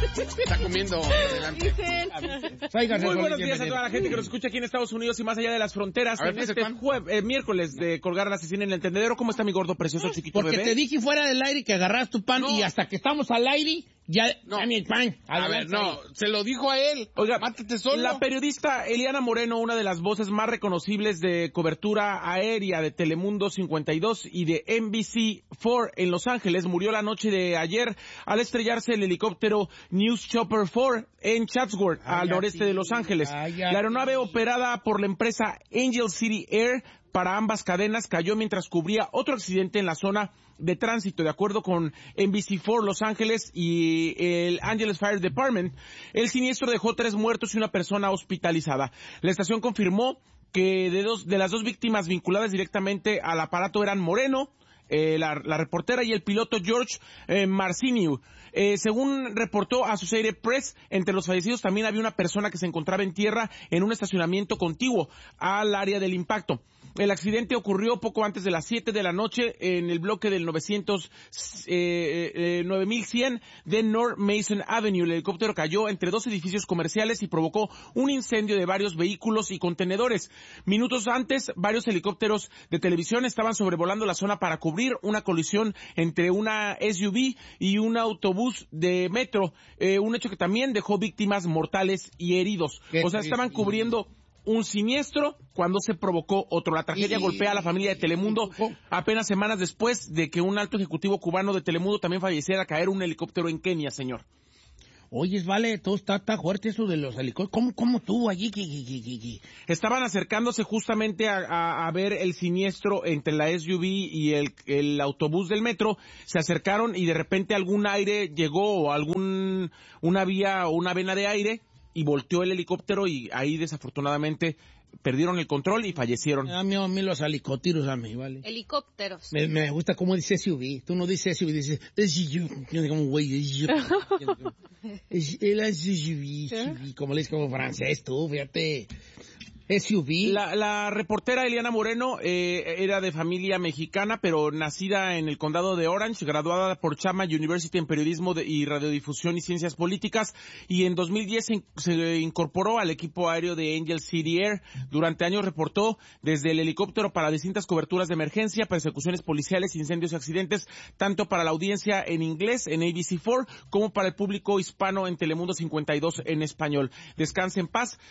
Está comiendo. Adelante. Muy buenos días a toda la gente que nos escucha aquí en Estados Unidos y más allá de las fronteras. En este miércoles de colgar la asesina en el tendedero. ¿Cómo está mi gordo precioso chiquito Porque bebé? te dije fuera del aire que agarras tu pan y hasta que estamos al aire, ya dame el pan. A ver, se lo dijo a él. Oiga, mátate solo. La periodista Eliana Moreno, una de las voces más reconocibles de cobertura aérea de Telemundo 52 y de NBC4 en Los Ángeles, murió la noche de ayer al estrellarse el helicóptero News Chopper 4 en Chatsworth, al noreste de Los Ángeles. La aeronave operada por la empresa Angel City Air para ambas cadenas cayó mientras cubría otro accidente en la zona de tránsito. De acuerdo con NBC4 Los Ángeles y el Angeles Fire Department, el siniestro dejó 3 muertos y una persona hospitalizada. La estación confirmó que de las 2 víctimas vinculadas directamente al aparato eran Moreno, la reportera, y el piloto George Marciniu. Según reportó Associated Press, entre los fallecidos también había una persona que se encontraba en tierra en un estacionamiento contiguo al área del impacto. El accidente ocurrió poco antes de las 7 de la noche en el bloque del 9100 de North Mason Avenue. El helicóptero cayó entre 2 edificios comerciales y provocó un incendio de varios vehículos y contenedores. Minutos antes, varios helicópteros de televisión estaban sobrevolando la zona para cubrir una colisión entre una SUV y un autobús de metro, un hecho que también dejó víctimas mortales y heridos. O sea, estaban cubriendo un siniestro cuando se provocó otro. La tragedia golpea a la familia de Telemundo apenas semanas después de que un alto ejecutivo cubano de Telemundo también falleciera al caer un helicóptero en Kenia, señor. Oye, vale, todo está fuerte eso de los helicópteros. ¿Cómo tú allí? Estaban acercándose justamente a ver el siniestro entre la SUV y el autobús del metro. Se acercaron y de repente algún aire llegó, o una vía o una vena de aire, y volteó el helicóptero y ahí desafortunadamente perdieron el control y fallecieron. A mí los helicópteros, ¿vale? Helicópteros. Me gusta cómo dice SUV. Tú no dices SUV, dices SUV. Yo digo, güey, el SUV, como le dices como francés, tú, fíjate. SUV. La reportera Eliana Moreno era de familia mexicana, pero nacida en el condado de Orange, graduada por Chapman University en periodismo y radiodifusión y ciencias políticas, y en 2010 se incorporó al equipo aéreo de Angel City Air. Durante años reportó desde el helicóptero para distintas coberturas de emergencia, persecuciones policiales, incendios y accidentes, tanto para la audiencia en inglés en ABC4 como para el público hispano en Telemundo 52 en español. Descanse en paz.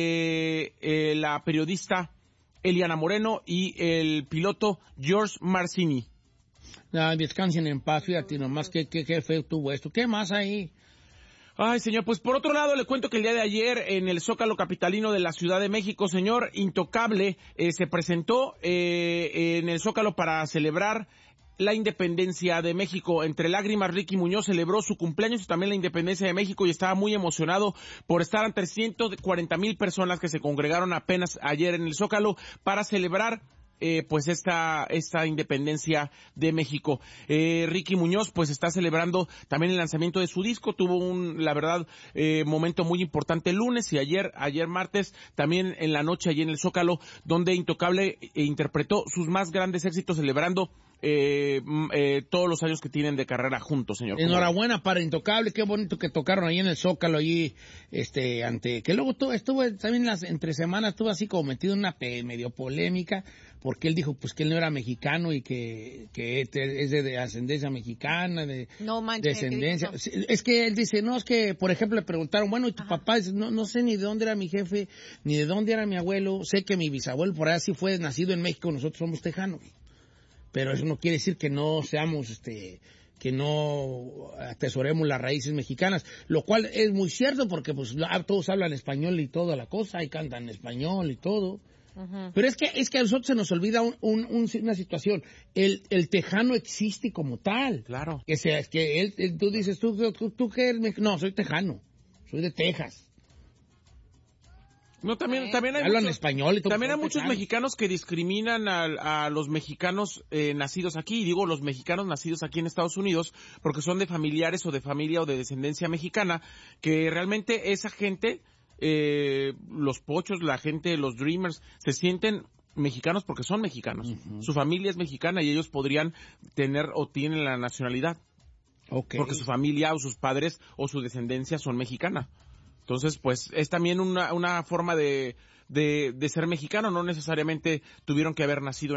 La periodista Eliana Moreno y el piloto George Marcini. Descansen en paz, fíjate nomás qué feo tuvo esto. ¿Qué más hay? Ay, señor, pues por otro lado le cuento que el día de ayer en el Zócalo capitalino de la Ciudad de México, señor, Intocable se presentó en el Zócalo para celebrar la independencia de México. Entre lágrimas, Ricky Muñoz celebró su cumpleaños y también la independencia de México y estaba muy emocionado por estar ante 140,000 personas que se congregaron apenas ayer en el Zócalo para celebrar pues esta independencia de México. Ricky Muñoz pues está celebrando también el lanzamiento de su disco. Tuvo la verdad momento muy importante el lunes y ayer martes, también en la noche allí en el Zócalo, donde Intocable interpretó sus más grandes éxitos celebrando todos los años que tienen de carrera juntos, señor. Enhorabuena para Intocable, qué bonito que tocaron ahí en el Zócalo, allí, que luego estuvo también entre semanas, estuvo así como metido en una medio polémica, porque él dijo pues que él no era mexicano y que es de ascendencia mexicana, no manches, descendencia. Es que él dice, no, es que, por ejemplo, le preguntaron, bueno, ¿y tu papá? Dice, no sé ni de dónde era mi jefe, ni de dónde era mi abuelo, sé que mi bisabuelo por ahí sí fue nacido en México, nosotros somos tejanos. Pero eso no quiere decir que no seamos, que no atesoremos las raíces mexicanas, lo cual es muy cierto porque pues todos hablan español y toda la cosa, y cantan en español y todo. Uh-huh. Pero es que a nosotros se nos olvida una situación. El tejano existe como tal. Claro. Tú dices, ¿tú qué eres? No, soy tejano. Soy de Texas. No, también hay hablan español y todo. También hay muchos mexicanos que discriminan a los mexicanos nacidos aquí, y digo los mexicanos nacidos aquí en Estados Unidos, porque son de familiares o de familia o de descendencia mexicana, que realmente esa gente, los pochos, la gente, los dreamers, se sienten mexicanos porque son mexicanos. Uh-huh. Su familia es mexicana y ellos podrían tener o tienen la nacionalidad. Okay. Porque su familia o sus padres o su descendencia son mexicana. Entonces, pues, es también una forma de ser mexicano. No necesariamente tuvieron que haber nacido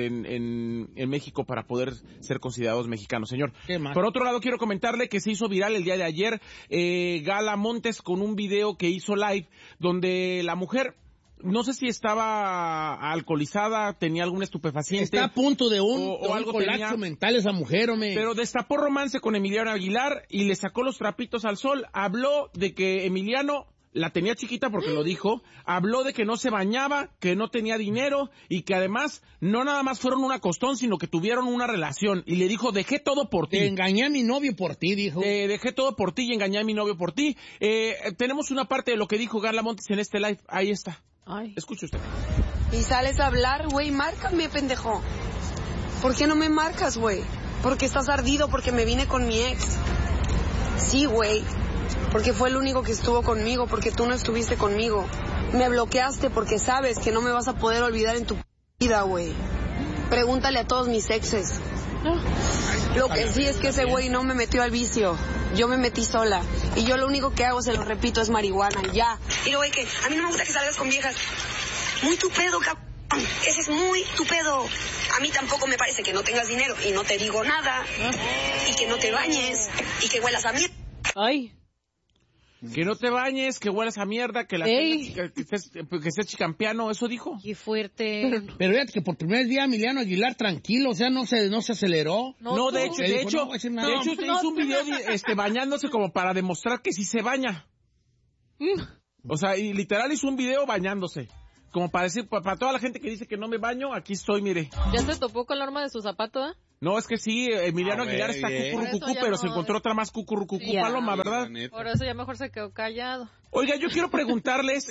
en México para poder ser considerados mexicanos, señor. Por otro lado, quiero comentarle que se hizo viral el día de ayer Gala Montes con un video que hizo live donde la mujer, no sé si estaba alcoholizada, tenía algún estupefaciente. Está a punto de un algo colapso mental esa mujer, hombre. Pero destapó romance con Emiliano Aguilar y le sacó los trapitos al sol. Habló de que Emiliano la tenía chiquita porque lo dijo. Habló de que no se bañaba, que no tenía dinero y que además no nada más fueron un acostón, sino que tuvieron una relación. Y le dijo, dejé todo por ti. Te engañé a mi novio por ti, dijo. Dejé todo por ti y engañé a mi novio por ti. Tenemos una parte de lo que dijo Gala Montes en este live. Ahí está. Ay. Escuche usted. Y sales a hablar, güey, márcame, pendejo. ¿Por qué no me marcas, güey? Porque estás ardido, porque me vine con mi ex. Sí, güey. Porque fue el único que estuvo conmigo, porque tú no estuviste conmigo. Me bloqueaste porque sabes que no me vas a poder olvidar en tu vida, güey. Pregúntale a todos mis exes. Lo que sí es que ese güey no me metió al vicio. Yo me metí sola. Y yo lo único que hago, se lo repito, es marihuana. Y ya. Y güey, que a mí no me gusta que salgas con viejas. Muy tu pedo, cabrón. Ese es muy tu pedo. A mí tampoco me parece que no tengas dinero y no te digo nada. Y que no te bañes. Y que huelas a mierda. Ay. Que no te bañes, que huelas a mierda, que estés chicampiano, eso dijo. Qué fuerte. Pero fíjate que por primer día Emiliano Aguilar tranquilo, o sea, no se aceleró. No, de hecho hizo un video bañándose como para demostrar que sí se baña. O sea, y literal hizo un video bañándose. Como para decir, para toda la gente que dice que no me baño, aquí estoy, mire. ¿Ya se topó con la arma de su zapato, eh? No, es que sí, Emiliano Aguilar está cucurrucucú, pero se encontró otra más cucurrucucú paloma, ¿verdad? Por eso ya mejor se quedó callado. Oiga, yo quiero preguntarles...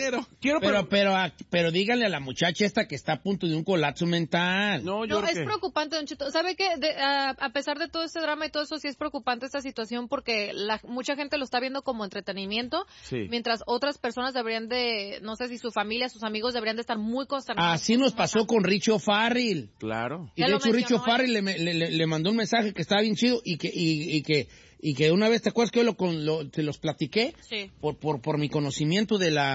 Pero díganle a la muchacha esta que está a punto de un colapso mental. No, es preocupante, Don Cheto. ¿Sabe qué? A pesar de todo este drama y todo eso, sí es preocupante esta situación porque mucha gente lo está viendo como entretenimiento, mientras otras personas deberían de, no sé si su familia, sus amigos deberían de estar muy consternados. Así nos pasó con Richo Farrell. Claro. Y de hecho Richo Farrell le mandó un mensaje que estaba bien chido y que una vez, ¿te acuerdas que yo te los platiqué? Sí. Por mi conocimiento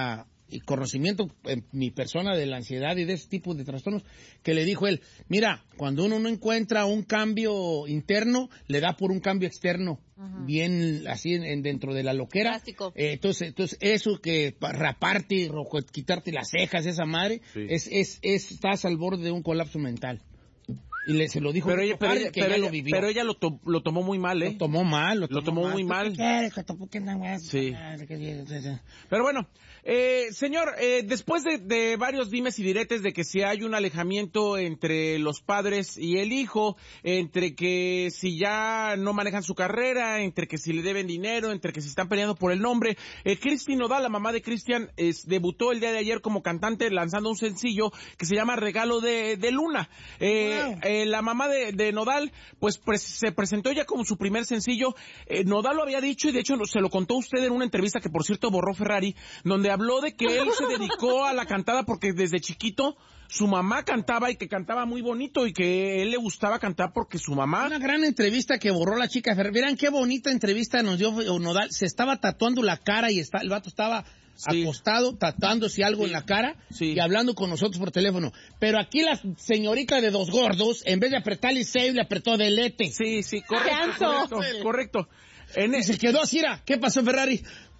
en mi persona de la ansiedad y de ese tipo de trastornos, que le dijo él, mira, cuando uno no encuentra un cambio interno, le da por un cambio externo, bien así dentro de la loquera. Entonces eso que raparte, quitarte las cejas, esa madre, estás al borde de un colapso mental. Y se lo dijo, pero ella lo tomó muy mal, ¿eh? Lo tomó muy mal. Sí. Pero bueno, señor, después de varios dimes y diretes de que si hay un alejamiento entre los padres y el hijo, entre que si ya no manejan su carrera, entre que si le deben dinero, entre que si están peleando por el nombre, Cristi Nodal, la mamá de Cristian, debutó el día de ayer como cantante lanzando un sencillo que se llama Regalo de Luna. La mamá de Nodal, pues se presentó ya como su primer sencillo. Nodal lo había dicho y de hecho se lo contó usted en una entrevista que por cierto borró Ferrari, donde habló de que él se dedicó a la cantada porque desde chiquito su mamá cantaba y que cantaba muy bonito y que él le gustaba cantar porque su mamá... Una gran entrevista que borró la chica Ferrari. Verán qué bonita entrevista nos dio Nodal. Se estaba tatuando la cara y el vato estaba... acostado, tatuándose algo en la cara y hablando con nosotros por teléfono. Pero aquí la señorita de Dos Gordos, en vez de apretarle save, le apretó delete. Sí, correcto. Y se quedó así, ¿qué pasó, Ferrari?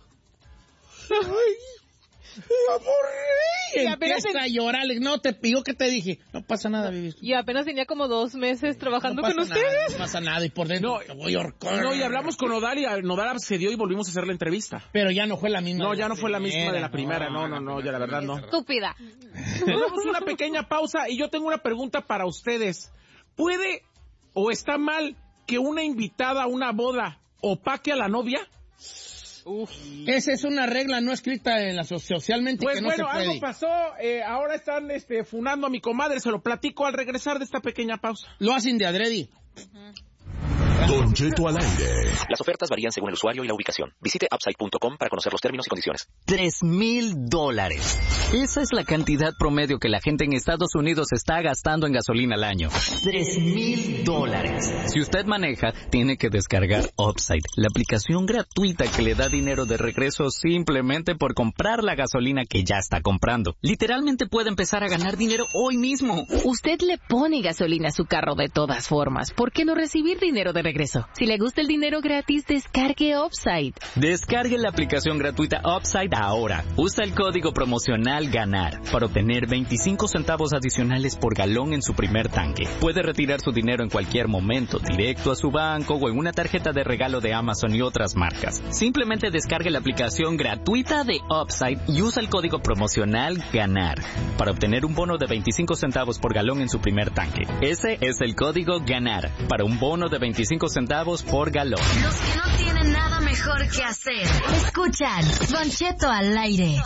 Y empieza a llorar. No, te pidió que te dije. No pasa nada, Vivi. Y apenas tenía como 2 meses trabajando con ustedes. No pasa nada, y por dentro te voy a ahorcar. No, y hablamos con Nodal y Nodal accedió y volvimos a hacer la entrevista. Pero ya no fue la misma. No, ya no fue la misma de la primera. No, ya la verdad no. Estúpida. Tenemos una pequeña pausa y yo tengo una pregunta para ustedes. ¿Puede o está mal que una invitada a una boda opaque a la novia? Esa es una regla no escrita en socialmente pues que no se puede. Algo pasó, ahora están funando a mi comadre, se lo platico al regresar de esta pequeña pausa. Lo hacen de adrede. Don Cheto al aire. Las ofertas varían según el usuario y la ubicación. Visite upside.com para conocer los términos y condiciones. $3,000. Esa es la cantidad promedio que la gente en Estados Unidos está gastando en gasolina al año. $3,000. Si usted maneja, tiene que descargar Upside, la aplicación gratuita que le da dinero de regreso simplemente por comprar la gasolina que ya está comprando. Literalmente puede empezar a ganar dinero hoy mismo. Usted le pone gasolina a su carro de todas formas. ¿Por qué no recibir dinero de regreso? Si le gusta el dinero gratis, descargue Upside. Descargue la aplicación gratuita Upside ahora. Usa el código promocional GANAR para obtener 25 centavos adicionales por galón en su primer tanque. Puede retirar su dinero en cualquier momento, directo a su banco o en una tarjeta de regalo de Amazon y otras marcas. Simplemente descargue la aplicación gratuita de Upside y usa el código promocional GANAR para obtener un bono de 25 centavos por galón en su primer tanque. Ese es el código GANAR para un bono de 25 centavos por galón. Los que no tienen nada mejor que hacer, escuchan Don Cheto al aire.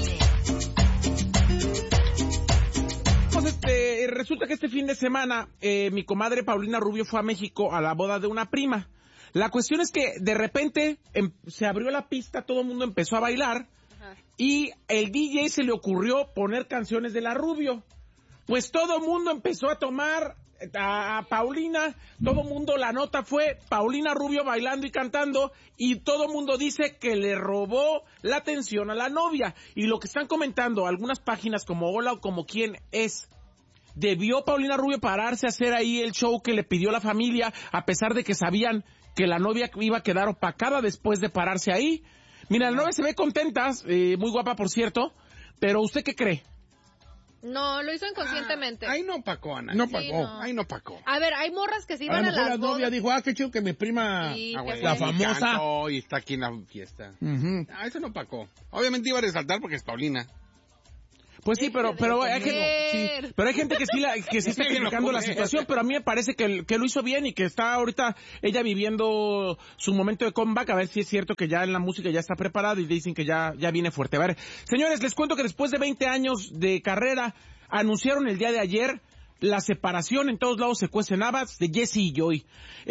Resulta que este fin de semana mi comadre Paulina Rubio fue a México a la boda de una prima. La cuestión es que de repente se abrió la pista, todo el mundo empezó a bailar. Ajá. Y el DJ se le ocurrió poner canciones de la Rubio. Pues todo el mundo empezó a tomar a Paulina, todo el mundo, la nota fue Paulina Rubio bailando y cantando, y todo el mundo dice que le robó la atención a la novia. Y lo que están comentando algunas páginas como Hola o como Quién es, ¿debió Paulina Rubio pararse a hacer ahí el show que le pidió la familia, a pesar de que sabían que la novia iba a quedar opacada después de pararse ahí? Mira, la novia se ve contenta, muy guapa por cierto, pero ¿usted qué cree? No, lo hizo inconscientemente. Ahí no opacó, Ana. No pacó. Sí, no. Ahí no opacó. A ver, hay morras que sí van a las bodas. la novia dijo, qué chido que mi prima, sí, la famosa. Y está aquí en la fiesta. Eso no opacó. Obviamente iba a resaltar porque es Paulina. Pues sí, pero hay gente que sí está criticando la situación, pero a mí me parece que lo hizo bien y que está ahorita ella viviendo su momento de comeback, a ver si es cierto que ya en la música ya está preparada y dicen que ya viene fuerte. A ver, señores, les cuento que después de 20 años de carrera, anunciaron el día de ayer la separación, en todos lados se cuecen habas, de Jesse y Joy.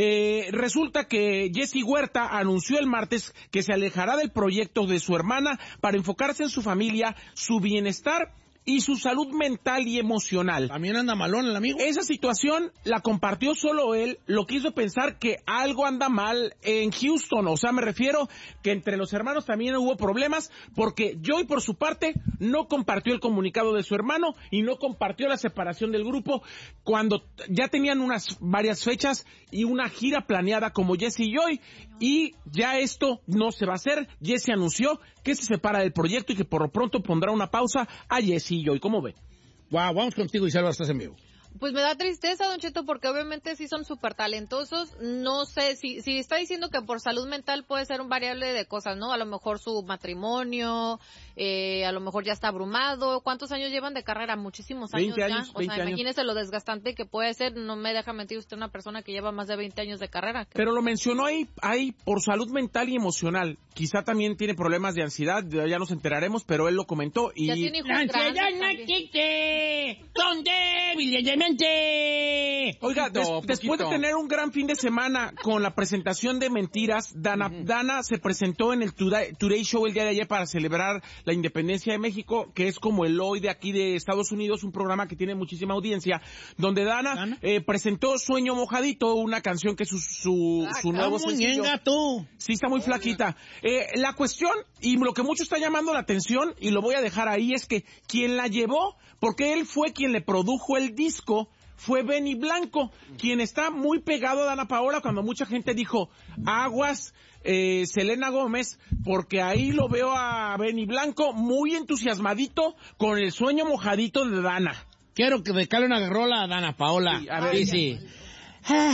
Resulta que Jesse Huerta anunció el martes que se alejará del proyecto de su hermana para enfocarse en su familia, su bienestar y su salud mental y emocional. También anda malón el amigo. Esa situación la compartió solo él, lo que hizo pensar que algo anda mal en Houston. O sea, me refiero que entre los hermanos también hubo problemas, porque Joy, por su parte, no compartió el comunicado de su hermano y no compartió la separación del grupo cuando ya tenían varias fechas y una gira planeada como Jesse y Joy, y ya esto no se va a hacer. Jesse anunció que se separa del proyecto y que por lo pronto pondrá una pausa a Jesse y Joy. ¿Cómo ve? Wow, vamos contigo, Isabel, estás en vivo. Pues me da tristeza, Don Cheto, porque obviamente sí son súper talentosos. No sé, si está diciendo que por salud mental puede ser un variable de cosas, ¿no? A lo mejor su matrimonio, a lo mejor ya está abrumado. ¿Cuántos años llevan de carrera? Muchísimos años 20 ya. años, o sea, imagínese lo desgastante que puede ser. No me deja mentir usted, una persona que lleva más de 20 años de carrera. Pero lo mencionó ahí por salud mental y emocional. Quizá también tiene problemas de ansiedad, ya nos enteraremos, pero él lo comentó y... Ya tiene hijos ¡La ansiedad grandes no existe! ¡Son débiles de mente! Oiga, después de tener un gran fin de semana con la presentación de Mentiras, Dana se presentó en el Today Show el día de ayer para celebrar la independencia de México, que es como el hoy de aquí de Estados Unidos, un programa que tiene muchísima audiencia, donde Dana presentó Sueño Mojadito, una canción que es su nuevo sencillo. Tú. Sí, está muy flaquita. La cuestión, y lo que mucho está llamando la atención, y lo voy a dejar ahí, es que quien la llevó, porque él fue quien le produjo el disco, fue Benny Blanco, quien está muy pegado a Dana Paola, cuando mucha gente dijo, aguas, Selena Gómez, porque ahí lo veo a Benny Blanco muy entusiasmadito con el Sueño Mojadito de Dana. Quiero que decale una rola a Dana Paola. Sí, a ver. Sí.